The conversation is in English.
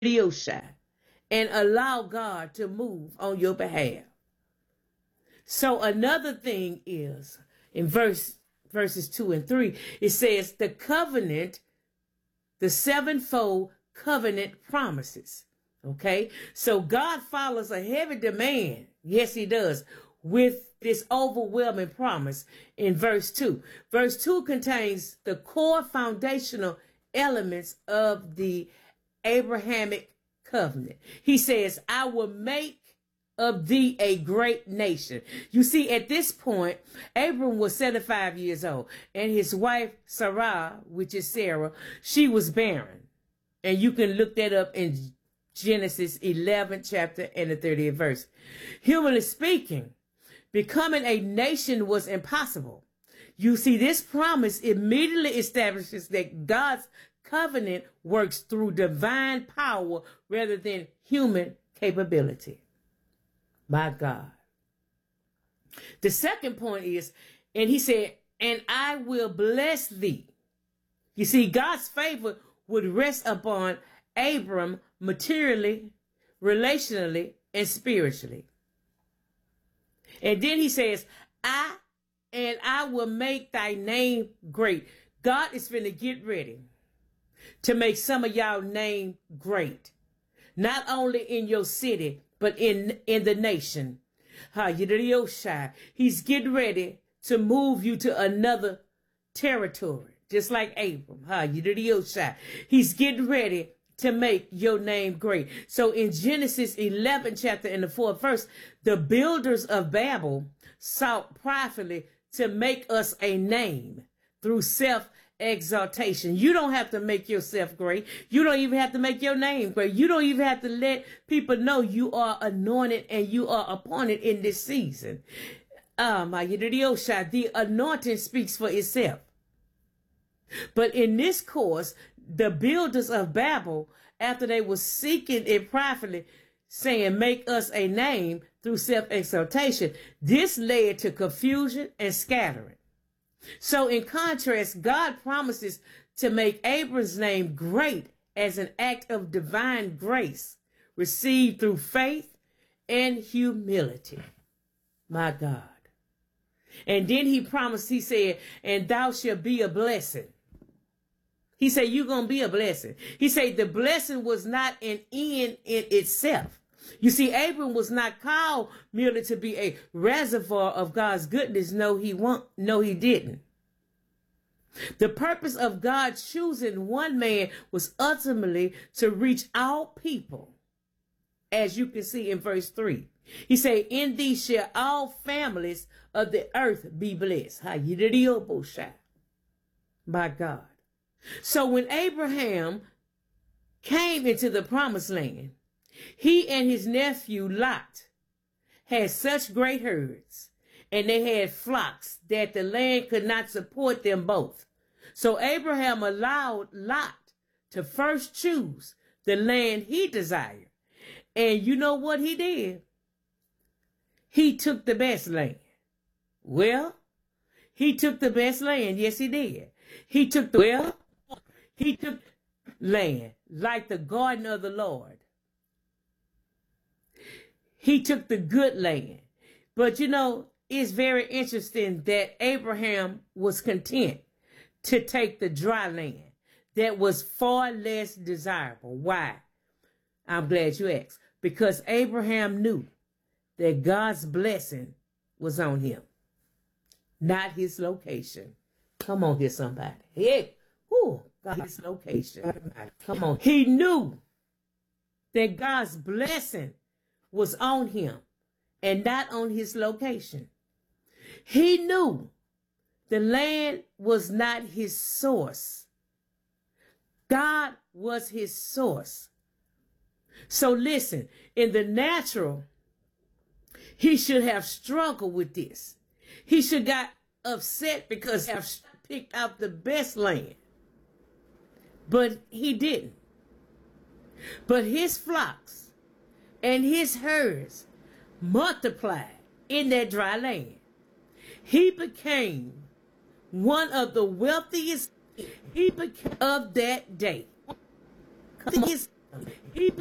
and allow God to move on your behalf. So another thing is in verses 2 and 3, it says the covenant, the sevenfold covenant promises. Okay, so God follows a heavy demand. Yes, he does, with this overwhelming promise in verse 2. Verse 2 contains the core foundational elements of the Abrahamic covenant. He says, I will make of thee a great nation. You see, at this point, Abram was 75 years old, and his wife, Sarah, which is Sarah, she was barren. And you can look that up in Genesis 11th chapter and the 30th verse. Humanly speaking, becoming a nation was impossible. You see, this promise immediately establishes that God's covenant works through divine power rather than human capability. My God. The second point is, and he said, and I will bless thee. You see, God's favor would rest upon Abram materially, relationally, and spiritually. And then he says, I will make thy name great. God is finna get ready to make some of y'all name great. Not only in your city, but in the nation. He's getting ready to move you to another territory, just like Abram. He's getting ready to make your name great. So in Genesis 11 chapter in the 4th verse, the builders of Babel sought pridefully to make us a name through self-exaltation. You don't have to make yourself great. You don't even have to make your name great. You don't even have to let people know you are anointed and you are appointed in this season. The anointing speaks for itself. But in this course, the builders of Babel, after they were seeking it pridefully, saying, make us a name through self-exaltation, this led to confusion and scattering. So in contrast, God promises to make Abram's name great as an act of divine grace received through faith and humility. My God. And then he promised, he said, and thou shalt be a blessing. He said, you're going to be a blessing. He said the blessing was not an end in itself. You see, Abram was not called merely to be a reservoir of God's goodness. No, he didn't. The purpose of God choosing one man was ultimately to reach all people, as you can see in verse 3. He said, in thee shall all families of the earth be blessed. My God. So when Abraham came into the promised land, he and his nephew Lot had such great herds, and they had flocks that the land could not support them both. So Abraham allowed Lot to first choose the land he desired. And you know what he did? He took the best land. Well, he took the best land. Yes, he did. He took land like the garden of the Lord. He took the good land. But you know, it's very interesting that Abraham was content to take the dry land that was far less desirable. Why? I'm glad you asked. Because Abraham knew that God's blessing was on him, not his location. Come on here, somebody. Hey, God's location. Come on. He knew that God's blessing was on him and not on his location. He knew the land was not his source. God was his source. So listen, in the natural, he should have struggled with this. He should got upset because he picked out the best land. But he didn't. But his flocks and his herds multiplied in that dry land. He became one of the wealthiest of that day. He